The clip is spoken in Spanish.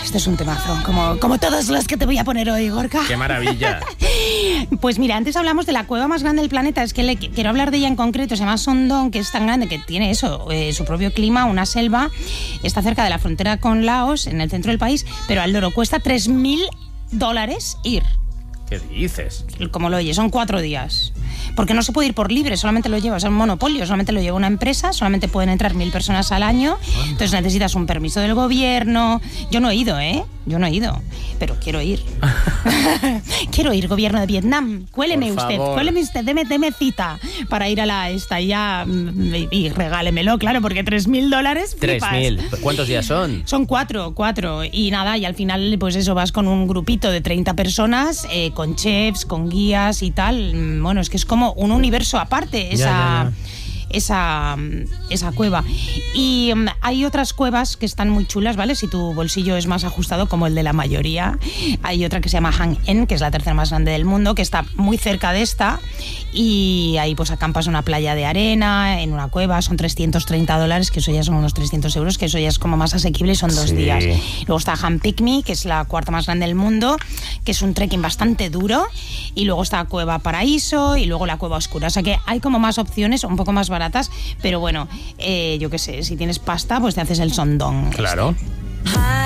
Este es un temazo, como todos los que te voy a poner hoy, Gorka. ¡Qué maravilla! Pues mira, antes hablamos de la cueva más grande del planeta. Es que quiero hablar de ella en concreto. Se llama Sondón, que es tan grande que tiene eso, su propio clima, una selva. Está cerca de la frontera con Laos, en el centro del país, pero al loro cuesta $3.000 ir. ¿Qué dices? Como lo oyes, son 4 días. Porque no se puede ir por libre, solamente lo llevas, es un monopolio, solamente lo lleva una empresa, solamente pueden entrar 1.000 personas al año, entonces necesitas un permiso del gobierno. Yo no he ido, pero quiero ir. Quiero ir, gobierno de Vietnam. Cuéleme usted, deme cita para ir a la esta y regálemelo, claro, porque $3.000 flipas. 3.000. ¿Cuántos días son? Son 4. Y nada, y al final, pues eso, vas con un grupito de 30 personas, con chefs, con guías y tal. Bueno, es que es como un universo aparte, esa cueva. Y hay otras cuevas que están muy chulas, ¿vale? Si tu bolsillo es más ajustado, como el de la mayoría. Hay otra que se llama Hang En, que es la tercera más grande del mundo, que está muy cerca de esta, y ahí pues acampas en una playa de arena, en una cueva, son $330, que eso ya son unos 300 euros, que eso ya es como más asequible y son 2 días. Luego está Han Picnic, que es la cuarta más grande del mundo, que es un trekking bastante duro, y luego está Cueva Paraíso, y luego la Cueva Oscura. O sea que hay como más opciones, un poco más baratas, pero bueno, yo qué sé, si tienes pasta, pues te haces el Sondón. Claro.